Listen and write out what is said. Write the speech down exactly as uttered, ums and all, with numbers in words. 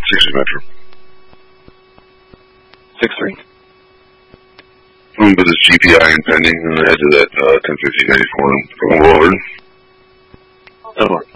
six three Metro. six three? Um, but it's G P I and pending, and I had to that uh, ten fifty ninety-four from Willard. Oh,